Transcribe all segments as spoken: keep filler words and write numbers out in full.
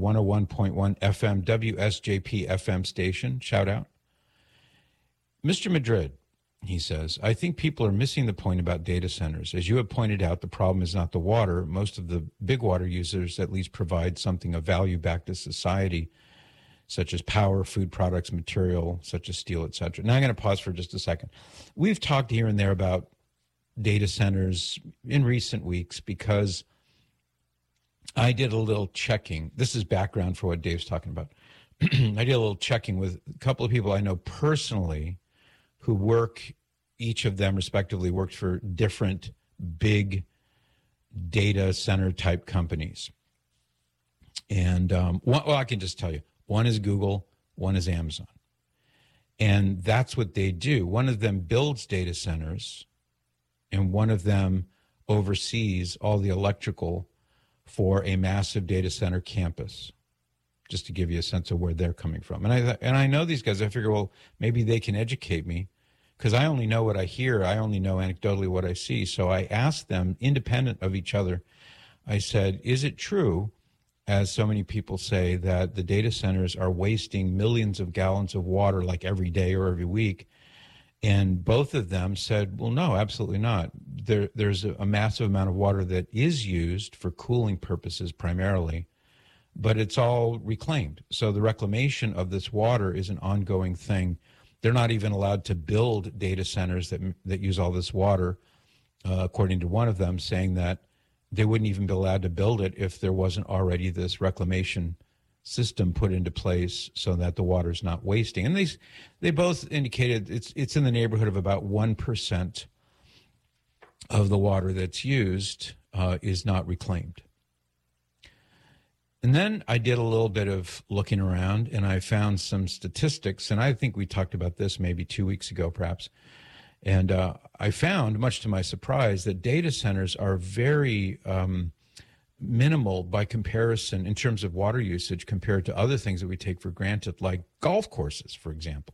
one oh one point one F M, W S J P F M station. Shout out. Mister Madrid, he says, I think people are missing the point about data centers. As you have pointed out, the problem is not the water. Most of the big water users at least provide something of value back to society, such as power, food products, material, such as steel, et cetera. Now I'm going to pause for just a second. We've talked here and there about data centers in recent weeks because I did a little checking. This is background for what Dave's talking about. I did a little checking with a couple of people I know personally who work, each of them respectively worked for different big data center type companies. And, um, one, well, I can just tell you, one is Google, one is Amazon. And that's what they do. One of them builds data centers, and one of them oversees all the electrical for a massive data center campus, just to give you a sense of where they're coming from. And I and I know these guys. I figure, well, maybe they can educate me, because I only know what I hear. I only know anecdotally what I see. So I asked them, independent of each other, I said, is it true, as so many people say, that the data centers are wasting millions of gallons of water like every day or every week? And both of them said, well, no, absolutely not. There, there's a massive amount of water that is used for cooling purposes primarily, but it's all reclaimed. So the reclamation of this water is an ongoing thing. They're not even allowed to build data centers that that use all this water, uh, according to one of them, saying that they wouldn't even be allowed to build it if there wasn't already this reclamation system put into place so that the water's not wasting. And they they both indicated it's it's in the neighborhood of about one percent of the water that's used uh, is not reclaimed. And then I did a little bit of looking around, and I found some statistics, and I think we talked about this maybe two weeks ago perhaps. And uh, I found, much to my surprise, that data centers are very um, minimal by comparison in terms of water usage compared to other things that we take for granted, like golf courses, for example.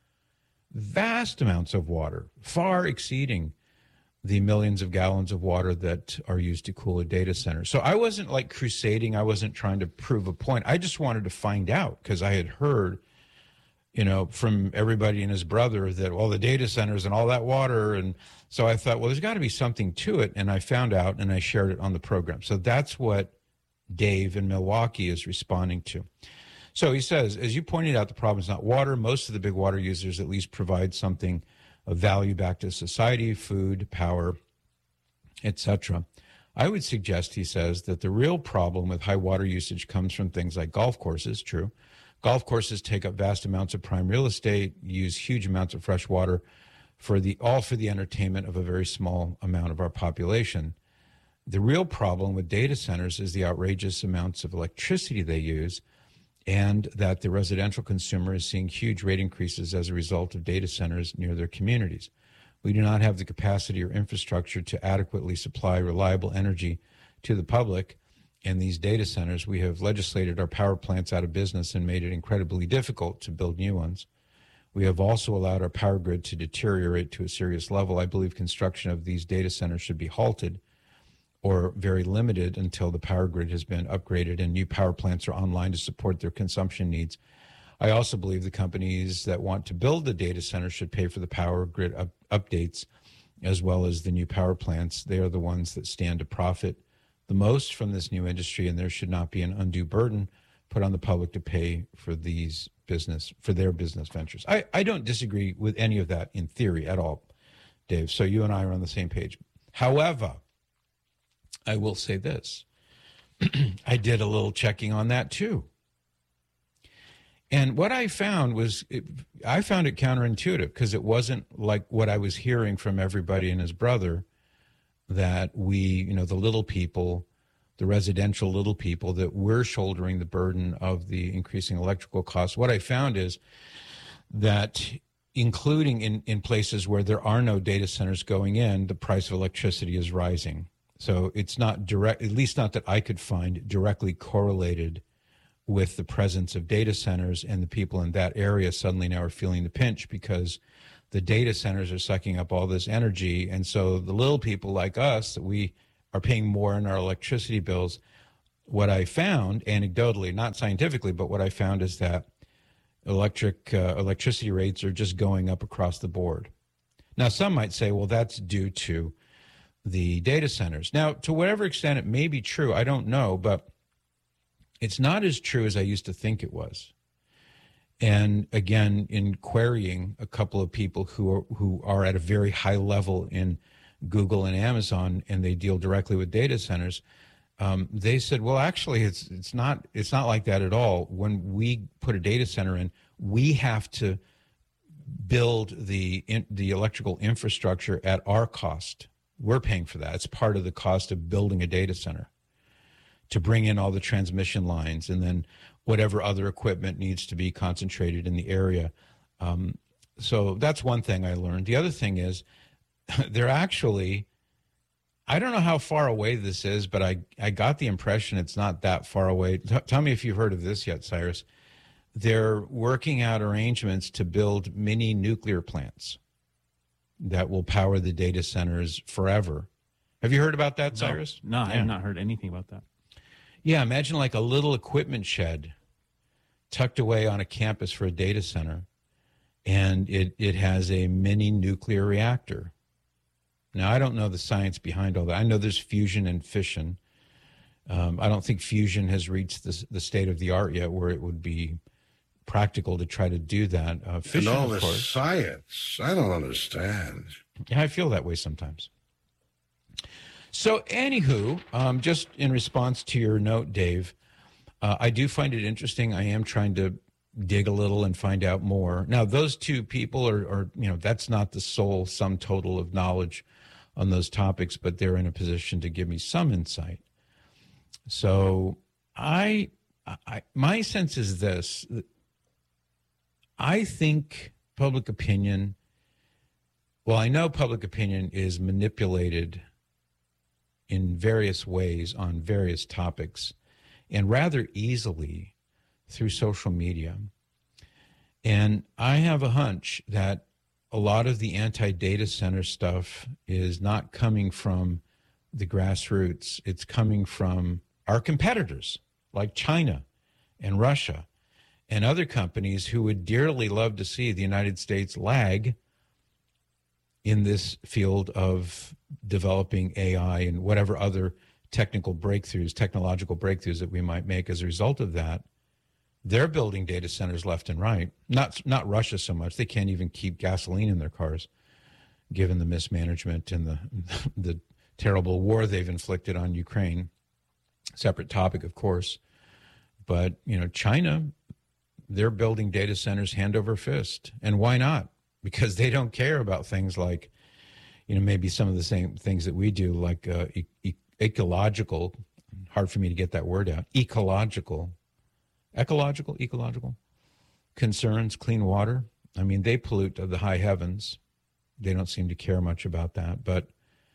Vast amounts of water, far exceeding the millions of gallons of water that are used to cool a data center. So I wasn't like crusading. I wasn't trying to prove a point. I just wanted to find out, because I had heard, you know, from everybody and his brother that, well, the data centers and all that water. And so I thought, well, there's got to be something to it. And I found out, and I shared it on the program. So that's what Dave in Milwaukee is responding to. So he says, as you pointed out, the problem is not water. Most of the big water users at least provide something of value back to society, food, power, et cetera. I would suggest, he says, that the real problem with high water usage comes from things like golf courses. True. Golf courses take up vast amounts of prime real estate, use huge amounts of fresh water, for the all for the entertainment of a very small amount of our population. The real problem with data centers is the outrageous amounts of electricity they use, and that the residential consumer is seeing huge rate increases as a result of data centers near their communities. We do not have the capacity or infrastructure to adequately supply reliable energy to the public. And these data centers, we have legislated our power plants out of business and made it incredibly difficult to build new ones. We have also allowed our power grid to deteriorate to a serious level. I believe construction of these data centers should be halted or very limited until the power grid has been upgraded and new power plants are online to support their consumption needs. I also believe the companies that want to build the data center should pay for the power grid up- updates as well as the new power plants. They are the ones that stand to profit the most from this new industry, and there should not be an undue burden put on the public to pay for these business, for their business ventures. I, I don't disagree with any of that in theory at all, Dave. So you and I are on the same page. However, I will say this. I did a little checking on that too. And what I found was, it, I found it counterintuitive, because it wasn't like what I was hearing from everybody and his brother, that we, you know, the little people, the residential little people, that we're shouldering the burden of the increasing electrical costs. What I found is that including in, in places where there are no data centers going in, the price of electricity is rising. So it's not direct, at least not that I could find, directly correlated with the presence of data centers, and the people in that area suddenly now are feeling the pinch because the data centers are sucking up all this energy. And so the little people like us, that we are paying more in our electricity bills, what I found anecdotally, not scientifically, but what I found is that electric uh, electricity rates are just going up across the board. Now, some might say, well, that's due to the data centers. Now, to whatever extent it may be true, I don't know, but it's not as true as I used to think it was. And again, in querying a couple of people who are, who are at a very high level in Google and Amazon, and they deal directly with data centers, um, they said, well, actually, it's it's not it's not like that at all. When we put a data center in, we have to build the in, the electrical infrastructure at our cost. We're paying for that. It's part of the cost of building a data center, to bring in all the transmission lines and then whatever other equipment needs to be concentrated in the area. Um, so that's one thing I learned. The other thing is they're actually, I don't know how far away this is, but I, I got the impression it's not that far away. T- tell me if you've heard of this yet, Cyrus. They're working out arrangements to build mini nuclear plants that will power the data centers forever. Have you heard about that, No, Cyrus? no, I Yeah. have not heard anything about that. Yeah, imagine like a little equipment shed tucked away on a campus for a data center, and it, it has a mini nuclear reactor. Now, I don't know the science behind all that. I know there's fusion and fission. Um, I don't think fusion has reached the, the state of the art yet where it would be practical to try to do that. Uh, fission, and all of this course. science, I don't understand. Yeah, I feel that way sometimes. So, anywho, um, just in response to your note, Dave, uh, I do find it interesting. I am trying to dig a little and find out more. Now, those two people are, are, you know, that's not the sole sum total of knowledge on those topics, but they're in a position to give me some insight. So, I, I my sense is this: I think public opinion. Well, I know public opinion is manipulated in various ways on various topics, and rather easily through social media. And I have a hunch that a lot of the anti-data center stuff is not coming from the grassroots. It's coming from our competitors like China and Russia and other companies who would dearly love to see the United States lag in this field of developing A I and whatever other technical breakthroughs, technological breakthroughs that we might make as a result of that. They're building data centers left and right. Not not Russia so much. They can't even keep gasoline in their cars, given the mismanagement and the the terrible war they've inflicted on Ukraine. Separate topic, of course. But, you know, China, they're building data centers hand over fist. And why not? Because they don't care about things like, you know, maybe some of the same things that we do, like uh, e- e- ecological, hard for me to get that word out, ecological, ecological, ecological concerns, clean water. I mean, they pollute the high heavens. They don't seem to care much about that. But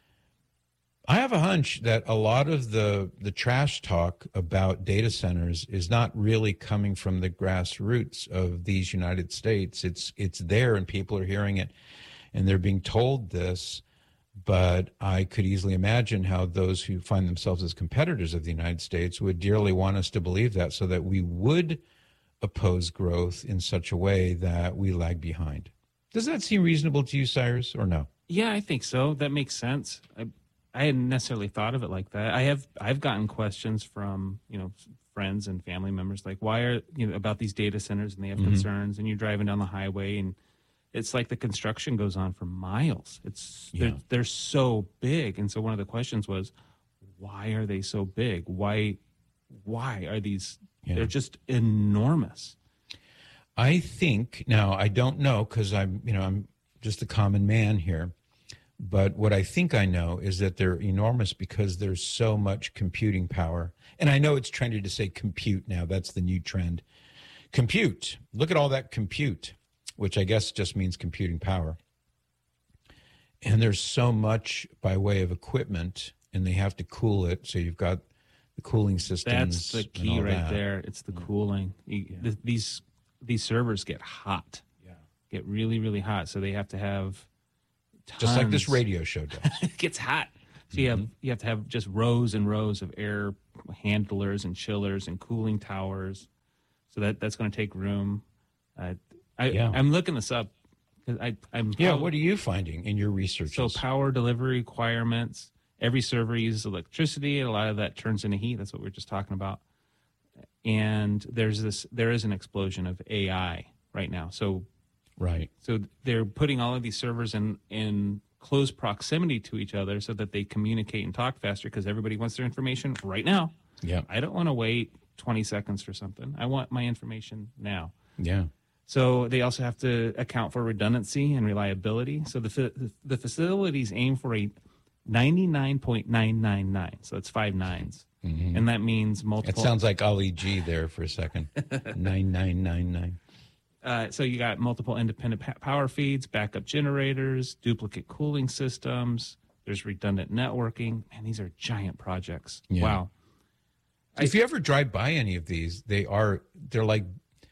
I have a hunch that a lot of the, the trash talk about data centers is not really coming from the grassroots of these United States. It's it's there and people are hearing it and they're being told this. But I could easily imagine how those who find themselves as competitors of the United States would dearly want us to believe that, so that we would oppose growth in such a way that we lag behind. Does that seem reasonable to you, Cyrus, or no? Yeah, I think so. That makes sense. I, I hadn't necessarily thought of it like that. I have I've gotten questions from, you know, friends and family members like, why are, you know, about these data centers, and they have mm-hmm. concerns, and you're driving down the highway and it's like the construction goes on for miles. It's yeah. they're, they're so big. And so one of the questions was, why are they so big? Why why are these yeah. they're just enormous. I think, now I don't know because I'm, you know, I'm just a common man here. But what I think I know is that they're enormous because there's so much computing power. And I know it's trendy to say compute now. That's the new trend. Compute. Look at all that compute, which I guess just means computing power. And there's so much by way of equipment, and they have to cool it. So you've got the cooling systems. That's the key right that. there. It's the yeah. cooling. You, yeah. th- these these servers get hot. Yeah. Get really, really hot. So they have to have tons. Just like this radio show does. It gets hot. So mm-hmm. you have you have to have just rows and rows of air handlers and chillers and cooling towers. So that that's going to take room. Uh, I, Yeah. I'm looking this up. 'Cause I, I'm Yeah, probably- what are you finding in your research? So power delivery requirements. Every server uses electricity. A lot of that turns into heat. That's what we were just talking about. And there's this. There is an explosion of A I right now. So, Right. so they're putting all of these servers in in close proximity to each other so that they communicate and talk faster because everybody wants their information right now. Yeah. I don't want to wait twenty seconds for something. I want my information now. Yeah. So they also have to account for redundancy and reliability. So the fa- the facilities aim for a ninety-nine point nine nine nine. So it's five nines. Mm-hmm. And that means It multiple. sounds like Ali G there for a second. nine nine nine nine. Uh, so you got multiple independent pa- power feeds, backup generators, duplicate cooling systems. There's redundant networking. Man, these are giant projects. Yeah. Wow. If you ever drive by any of these, they are, they're like,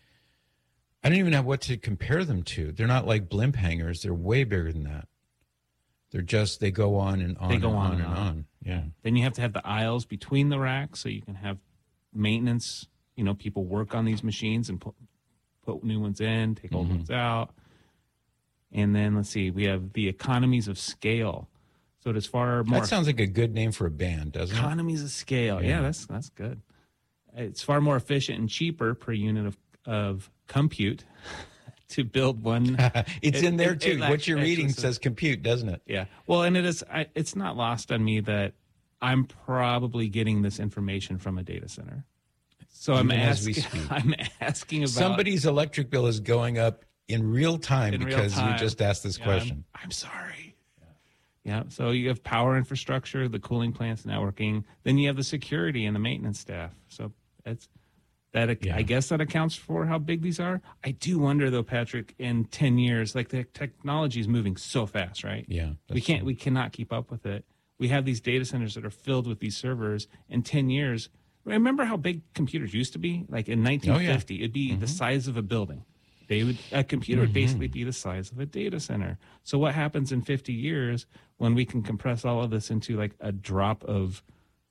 I don't even know what to compare them to. They're not like blimp hangars. They're way bigger than that. They're just, they go on and on They go and on on and and on. on. Yeah. Then you have to have the aisles between the racks so you can have maintenance. You know, people work on these machines and put, put new ones in, take old Mhm. ones out. And then let's see, we have the economies of scale. So as far more That sounds like a good name for a band, doesn't it? economies of scale. Yeah. Yeah. that's that's good. It's far more efficient and cheaper per unit of of compute to build one. It's It- in there it- too. it what you're actually reading says- says compute, doesn't it? Yeah. Well, and it is. I, it's not lost on me that I'm probably getting this information from a data center. So I'm Even as we asking. speak. I'm asking about Somebody's electric bill is going up in real time In real because time. you just asked this Yeah, I'm- question. I'm, sorry. Yeah. So you have power infrastructure, the cooling plants, networking. Then you have the security and the maintenance staff. So it's that. Yeah. I guess that accounts for how big these are. I do wonder though, Patrick. In ten years, like the technology is moving so fast, right? Yeah. we that's can't. true. We cannot keep up with it. We have these data centers that are filled with these servers. In ten years, remember how big computers used to be? Like in nineteen fifty, it'd be the size of a building. They would a computer would basically be the size of a data center. So what happens in fifty years when we can compress all of this into like a drop of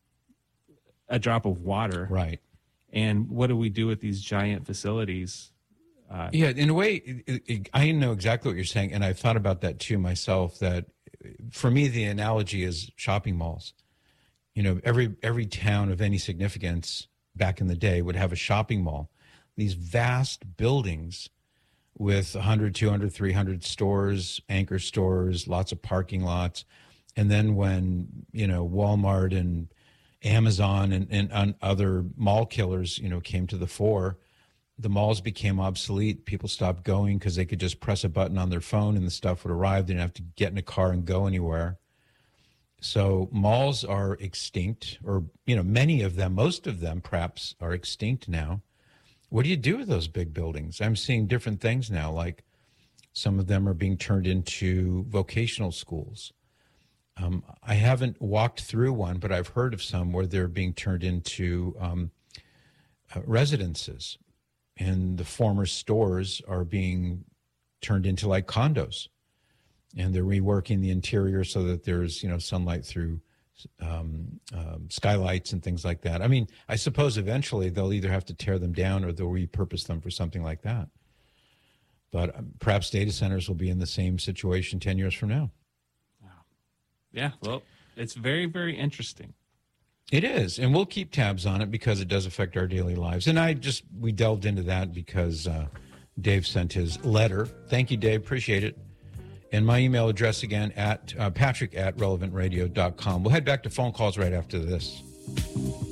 a drop of water? Right. And what do we do with these giant facilities? Uh, Yeah, in a way, it, it, I know exactly what you're saying, and I've thought about that too myself. That for me, the analogy is shopping malls. You know, every every town of any significance back in the day would have a shopping mall. These vast buildings with one hundred, two hundred, three hundred stores, anchor stores, lots of parking lots. And then when, you know, Walmart and Amazon and, and, and other mall killers, you know, came to the fore, the malls became obsolete. People stopped going because they could just press a button on their phone and the stuff would arrive. They didn't have to get in a car and go anywhere. So malls are extinct, or, you know, many of them, most of them perhaps are extinct now. What do you do with those big buildings? I'm seeing different things now, like some of them are being turned into vocational schools. Um, I haven't walked through one, but I've heard of some where they're being turned into um, uh, residences, and the former stores are being turned into like condos, and they're reworking the interior so that there's, you know, sunlight through um, um, skylights and things like that. I mean, I suppose eventually they'll either have to tear them down or they'll repurpose them for something like that. But um, perhaps data centers will be in the same situation ten years from now. yeah. Well, it's very, very interesting. It is, and we'll keep tabs on it because it does affect our daily lives. And I just, we delved into that because uh, Dave sent his letter. Thank you, Dave. Appreciate it. And my email address again at uh, patrick at relevant radio dot com. We'll head back to phone calls right after this.